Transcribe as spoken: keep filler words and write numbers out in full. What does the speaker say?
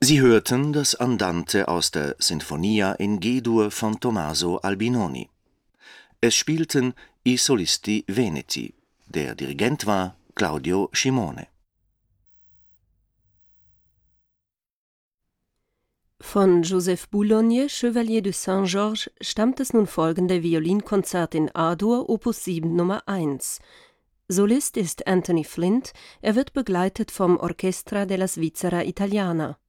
Sie hörten das Andante aus der Sinfonia in G-Dur von Tommaso Albinoni. Es spielten i Solisti Veneti. Der Dirigent war Claudio Scimone. Von Joseph Boulogne, Chevalier de Saint-Georges, stammt das nun folgende Violinkonzert in A-Dur, Opus sieben Nummer eins. Solist ist Anthony Flint, er wird begleitet vom Orchestra della Svizzera Italiana.